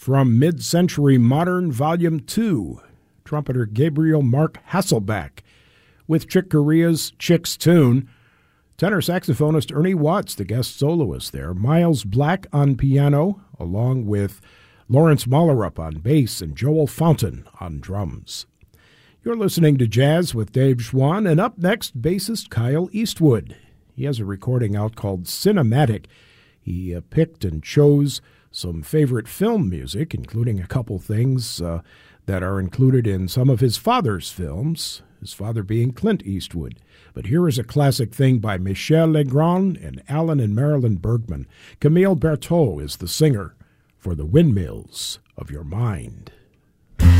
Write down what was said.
From Mid-Century Modern Volume 2, trumpeter Gabriel Mark Hasselbeck with Chick Corea's Chick's Tune. Tenor saxophonist Ernie Watts, the guest soloist there. Miles Black on piano, along with Lawrence Mollerup on bass and Joel Fountain on drums. You're listening to Jazz with Dave Schwann, and up next, bassist Kyle Eastwood. He has a recording out called Cinematic. He picked and chose some favorite film music, including a couple things that are included in some of his father's films, his father being Clint Eastwood. But here is a classic thing by Michel Legrand and Alan and Marilyn Bergman. Camille Berthaud is the singer for The Windmills of Your Mind.